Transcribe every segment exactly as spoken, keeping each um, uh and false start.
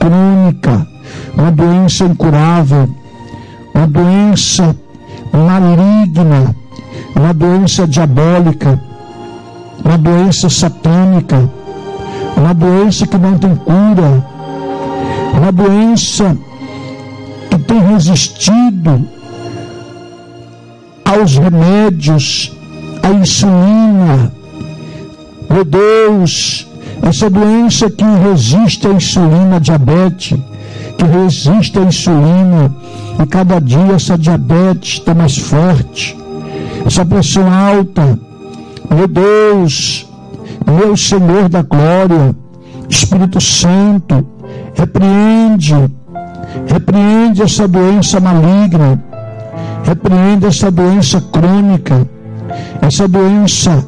crônica, uma doença incurável, uma doença maligna, uma doença diabólica, uma doença satânica, uma doença que não tem cura, uma doença que tem resistido aos remédios, à insulina. Meu Deus, essa doença que resiste à insulina, diabetes, que resiste à insulina, e cada dia essa diabetes está mais forte, essa pressão alta. Meu Deus, meu Senhor da glória, Espírito Santo, repreende, repreende essa doença maligna, repreende essa doença crônica, essa doença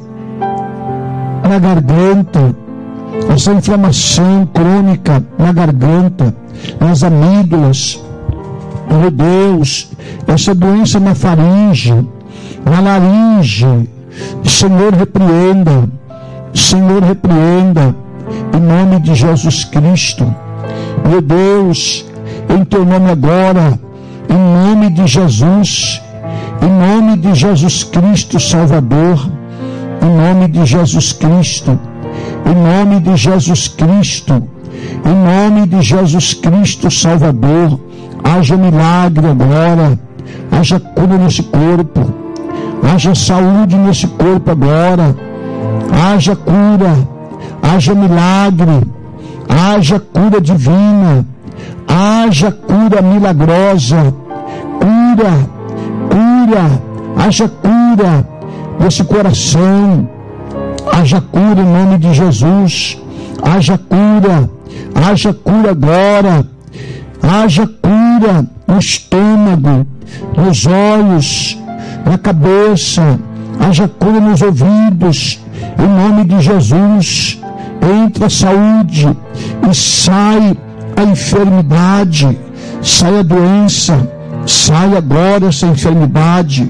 na garganta, essa inflamação crônica na garganta, nas amígdalas. Meu Deus, essa doença na faringe, na laringe. Senhor, repreenda, Senhor, repreenda, em nome de Jesus Cristo. Meu Deus, em teu nome agora, em nome de Jesus, em nome de Jesus Cristo Salvador, em nome de Jesus Cristo, em nome de Jesus Cristo, em nome de Jesus Cristo Salvador, haja milagre agora, haja cura nesse corpo, haja saúde nesse corpo agora, haja cura, haja milagre, haja cura divina, haja cura milagrosa, cura, cura, haja cura desse coração, haja cura em nome de Jesus, haja cura, haja cura agora, haja cura no estômago, nos olhos, na cabeça, haja cura nos ouvidos, em nome de Jesus. Entra a saúde e sai a enfermidade, sai a doença, sai agora essa enfermidade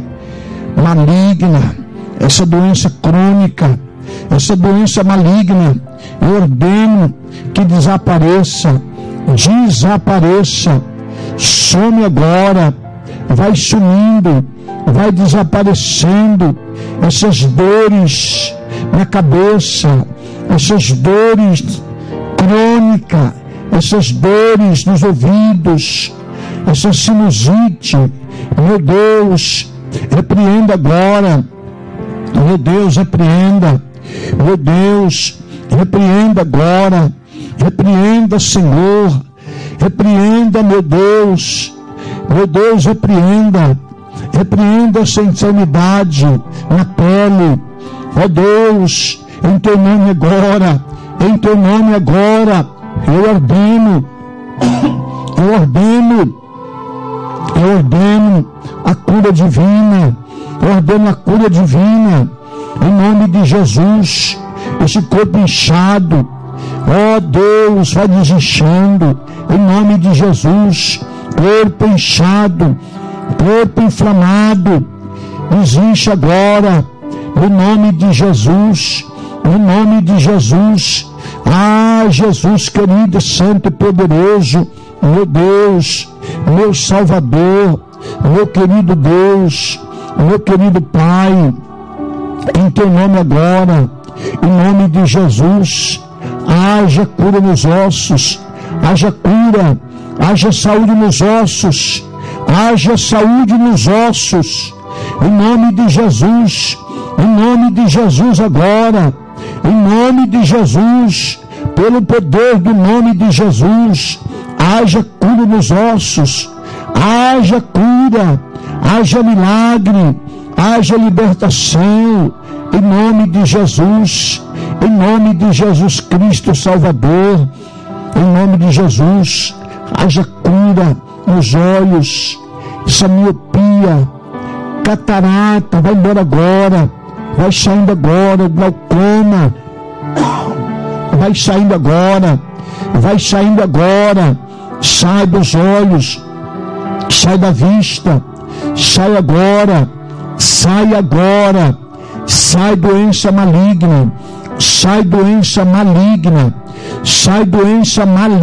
maligna, essa doença crônica, essa doença maligna. Eu ordeno que desapareça, desapareça, some agora, vai sumindo, vai desaparecendo essas dores na cabeça, essas dores crônicas, essas dores nos ouvidos, essa sinusite. Meu Deus, repreenda agora, meu Deus, repreenda, meu Deus, repreenda agora, repreenda, Senhor, repreenda, meu Deus, meu Deus, repreenda, repreenda essa enfermidade na pele, ó Deus, em teu nome agora, em teu nome agora, eu ordeno, eu ordeno, eu ordeno a cura divina, eu ordeno a cura divina, em nome de Jesus. Esse corpo inchado, ó Deus, vai desinchando, em nome de Jesus. Corpo inchado, corpo inflamado, desincha agora, em nome de Jesus, em nome de Jesus. Ah, Jesus querido, santo e poderoso, meu Deus, meu Salvador, meu querido Deus, meu querido Pai, em teu nome agora, em nome de Jesus, haja cura nos ossos, haja cura, haja saúde nos ossos, haja saúde nos ossos, em nome de Jesus, em nome de Jesus agora, em nome de Jesus, pelo poder do nome de Jesus, haja cura nos ossos, haja cura, haja milagre, haja libertação, em nome de Jesus, em nome de Jesus Cristo Salvador, em nome de Jesus, haja cura nos olhos, essa miopia, catarata, vai embora agora, vai saindo agora, o glaucoma, vai saindo agora, vai saindo agora, sai dos olhos, sai da vista, sai agora, sai agora, sai doença maligna, sai doença maligna, sai doença maligna.